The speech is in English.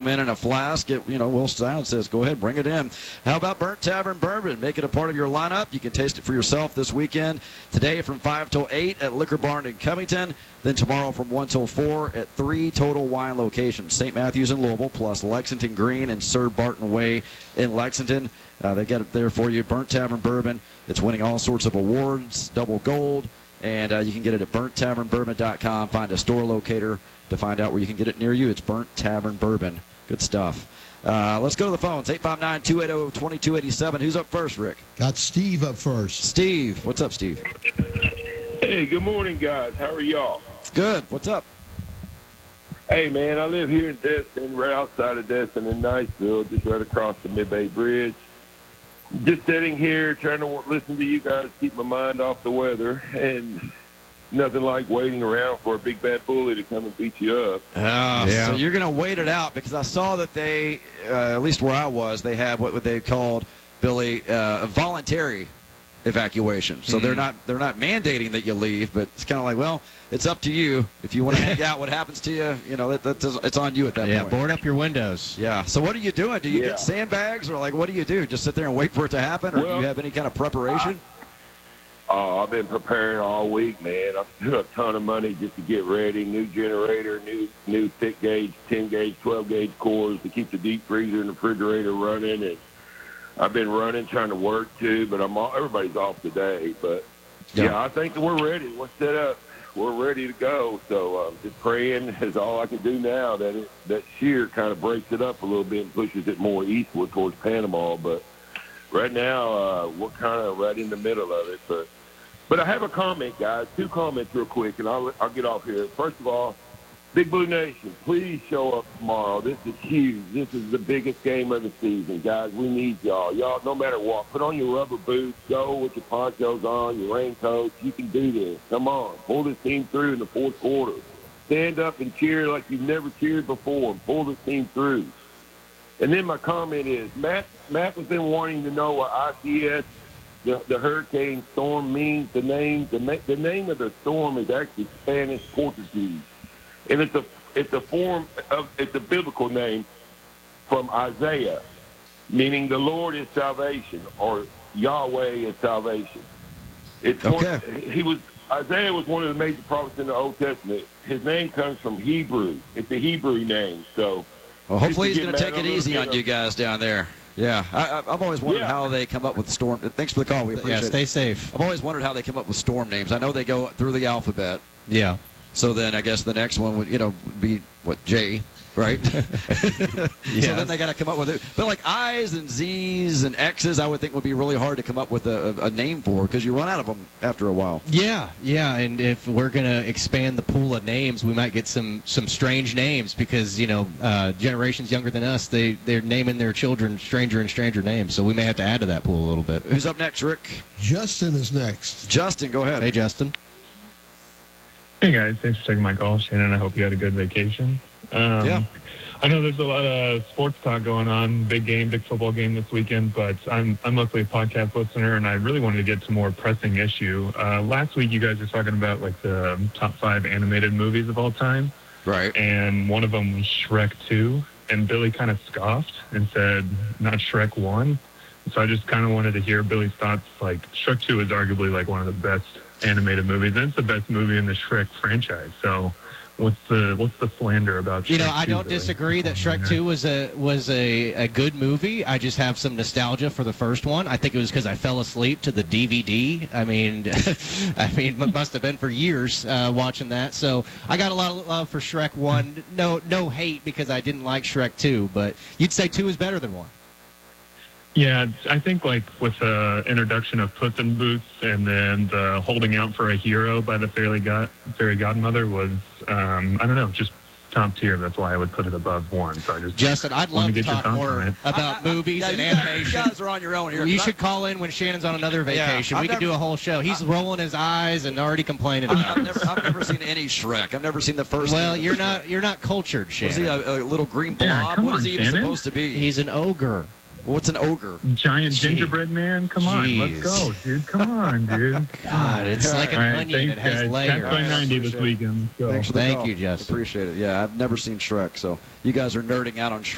in a flask. Will Sound says, go ahead, bring it in. How about Burnt Tavern Bourbon? Make it a part of your lineup. You can taste it for yourself this weekend. Today from 5 till 8 at Liquor Barn in Covington. Then tomorrow from 1 till 4 at 3 Total Wine locations. St. Matthews in Louisville, plus Lexington Green and Sir Barton Way in Lexington. They got it there for you. Burnt Tavern Bourbon. It's winning all sorts of awards, double gold. And you can get it at BurntTavernBourbon.com. Find a store locator to find out where you can get it near you. It's Burnt Tavern Bourbon. Good stuff. Let's go to the phones. 859-280-2287. Who's up first, Rick? Got Steve up first. Steve. What's up, Steve? Hey, good morning, guys. How are y'all? Good. What's up? Hey, man, I live here in Destin, right outside of Destin in Niceville, just right across the Mid-Bay Bridge. Just sitting here trying to listen to you guys, keep my mind off the weather, and nothing like waiting around for a big bad bully to come and beat you up. So you're going to wait it out, because I saw that they, at least where I was, they have what they called, Billy, a voluntary evacuation. So they're not mandating that you leave, but it's kind of like, well, it's up to you. If you want to hang out, what happens to you, it's on you at that point. Yeah, board up your windows. Yeah. So what are you doing? Do you get sandbags, or what do you do? Just sit there and wait for it to happen, or do you have any kind of preparation? I've been preparing all week, man. I've spent a ton of money just to get ready. New generator, new thick gauge, 10 gauge, 12 gauge cores to keep the deep freezer and refrigerator running. And I've been running, trying to work too, but everybody's off today. But yeah, I think that we're ready. We're set up. We're ready to go. So just praying is all I can do now. That shear kind of breaks it up a little bit and pushes it more eastward towards Panama. But right now we're kind of right in the middle of it. But I have a comment, guys. 2 comments real quick, and I'll get off here. First of all, Big Blue Nation, please show up tomorrow. This is huge. This is the biggest game of the season, guys. We need y'all. Y'all, no matter what, put on your rubber boots, go with your ponchos on, your raincoats. You can do this. Come on. Pull this team through in the 4th quarter. Stand up and cheer like you've never cheered before and pull this team through. And then my comment is, Matt has been wanting to know what ICS, the hurricane storm, means. The name of the storm is actually Spanish Portuguese. And it's a biblical name from Isaiah, meaning the Lord is salvation, or Yahweh is salvation. Isaiah was one of the major prophets in the Old Testament. His name comes from Hebrew. It's a Hebrew name. So, well, hopefully he's going to take it easy on you guys down there. Yeah, I've always wondered how they come up with storm. Thanks for the call. We appreciate it. Stay safe. I've always wondered how they come up with storm names. I know they go through the alphabet. Yeah. So then I guess the next one would, be, J, right? So then they got to come up with it. But like I's and Z's and X's, I would think would be really hard to come up with a name for, because you run out of them after a while. Yeah, and if we're going to expand the pool of names, we might get some strange names, because, generations younger than us, they're naming their children stranger and stranger names. So we may have to add to that pool a little bit. Who's up next, Rick? Justin is next. Justin, go ahead. Hey, Justin. Hey, guys. Thanks for taking my call. Shannon, I hope you had a good vacation. Yeah. I know there's a lot of sports talk going on, big football game this weekend, but I'm mostly a podcast listener, and I really wanted to get to more pressing issue. Last week, you guys were talking about, the top 5 animated movies of all time. Right. And one of them was Shrek 2, and Billy kind of scoffed and said, not Shrek 1. So I just kind of wanted to hear Billy's thoughts. Shrek 2 is arguably, one of the best animated movies, and it's the best movie in the Shrek franchise. So what's the slander about Shrek 2? I don't disagree that Shrek 2 was a good movie. I just have some nostalgia for the first one. I think it was because I fell asleep to the DVD. I mean, it must have been for years watching that. So I got a lot of love for Shrek 1. No hate because I didn't like Shrek 2, but you'd say 2 is better than 1. Yeah, I think with the introduction of Puss in Boots and then the holding out for a hero by the fairy godmother was, I don't know, just top tier. That's why I would put it above 1. So I just Justin, I'd love to talk more about movies and animation. You guys are on your own here. You should call in when Shannon's on another vacation. We could do a whole show. He's rolling his eyes and already complaining about it. I've never seen any Shrek. I've never seen the first. Well, you're not cultured, Shannon. Was he a little green blob? What is he even supposed to be? He's an ogre. What's an ogre? Giant gingerbread man? Come on, let's go, dude. Come on, dude. God, it's like an onion. It has layers. Catch by 90 this weekend. Thanks for the call. Thank you, Justin. Appreciate it. Yeah, I've never seen Shrek, so you guys are nerding out on Shrek.